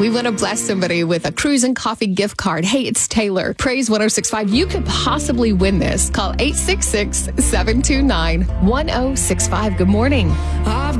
We want to bless somebody with a cruise and coffee gift card. Hey, it's Taylor. Praise 1065. You could possibly win this. Call 866-729-1065. Good morning.